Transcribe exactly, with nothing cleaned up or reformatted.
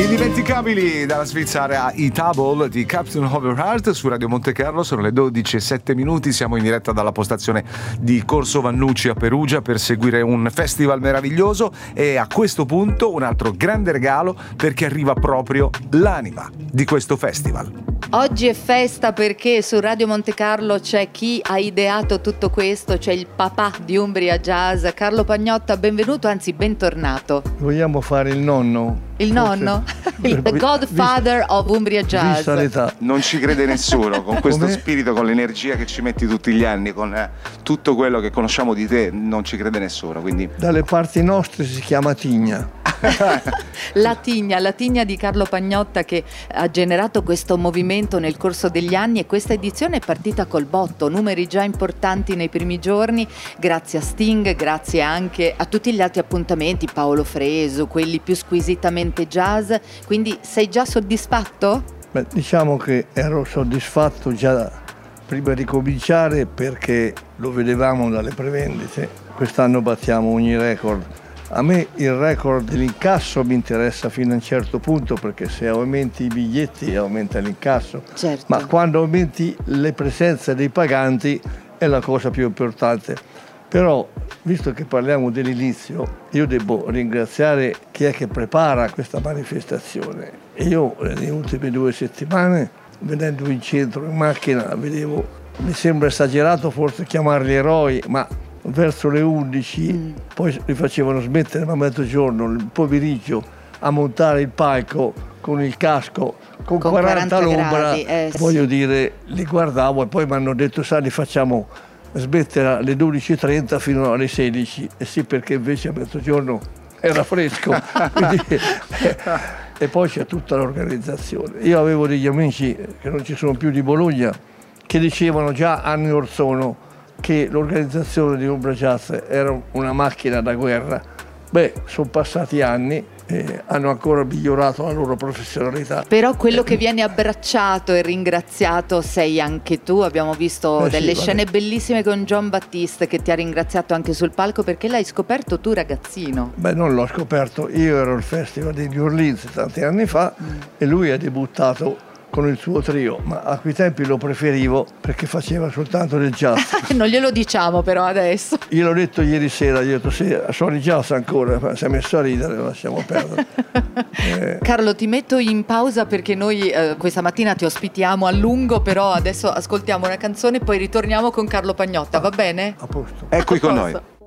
Indimenticabili dalla Svizzera i Table di Captain Overheart su Radio Monte Carlo. Sono le dodici e sette minuti, siamo in diretta dalla postazione di Corso Vannucci a Perugia per seguire un festival meraviglioso, e a questo punto un altro grande regalo perché arriva proprio l'anima di questo festival. Oggi è festa perché su Radio Monte Carlo c'è chi ha ideato tutto questo, c'è il papà di Umbria Jazz, Carlo Pagnotta. Benvenuto, anzi bentornato. Vogliamo fare il nonno? Il nonno? Il the godfather of Umbria Jazz. Vista l'età. Non ci crede nessuno, con questo Come? spirito, con l'energia che ci metti tutti gli anni, con eh, tutto quello che conosciamo di te, non ci crede nessuno, quindi... Dalle parti nostre si chiama Tigna. La Tigna, la Tigna di Carlo Pagnotta, che ha generato questo movimento nel corso degli anni, e questa edizione è partita col botto, numeri già importanti nei primi giorni, grazie a Sting, grazie anche a tutti gli altri appuntamenti, Paolo Fresu, quelli più squisitamente jazz. Quindi sei già soddisfatto? Beh, diciamo che ero soddisfatto già prima di cominciare, perché lo vedevamo dalle prevendite. Quest'anno battiamo ogni record. A me il record dell'incasso mi interessa fino a un certo punto, perché se aumenti i biglietti aumenta l'incasso. Certo. Ma quando aumenti le presenze dei paganti è la cosa più importante. Però, visto che parliamo dell'inizio, io devo ringraziare chi è che prepara questa manifestazione. E io nelle ultime due settimane, venendo in centro in macchina, vedevo, mi sembra esagerato forse chiamarli eroi, ma verso le undici, mm. poi li facevano smettere a mezzogiorno, il pomeriggio, a montare il palco con il casco, con, con quaranta all'ombra, eh, voglio sì. dire, li guardavo e poi mi hanno detto, sai, li facciamo smettere alle dodici e trenta fino alle sedici, e sì, perché invece a mezzogiorno era fresco. Quindi, e poi c'è tutta l'organizzazione. Io avevo degli amici che non ci sono più di Bologna che dicevano già anni or sono che l'organizzazione di Umbria Jazz era una macchina da guerra. Beh, sono passati anni e hanno ancora migliorato la loro professionalità. Però quello che viene abbracciato e ringraziato sei anche tu. Abbiamo visto eh delle sì, scene vabbè. bellissime con John Battiste, che ti ha ringraziato anche sul palco, perché l'hai scoperto tu ragazzino. Beh, non l'ho scoperto, io ero al Festival di New Orleans tanti anni fa mm. e lui ha debuttato con il suo trio, ma a quei tempi lo preferivo perché faceva soltanto del jazz. Non glielo diciamo però adesso. Io l'ho detto ieri sera, gli ho detto sì, suoni jazz ancora, si è messo a ridere, lo lasciamo perdere. eh. Carlo, ti metto in pausa perché noi eh, questa mattina ti ospitiamo a lungo, però adesso ascoltiamo una canzone e poi ritorniamo con Carlo Pagnotta, va bene? A posto. È qui con noi.